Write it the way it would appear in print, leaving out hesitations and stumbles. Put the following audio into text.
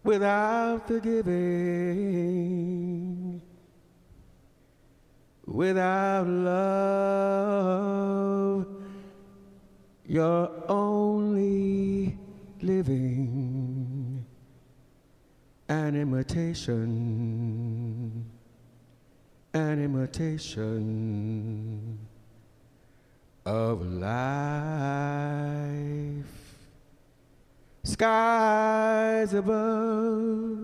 without the giving, without love, you're only living an imitation, an imitation of life. Skies above,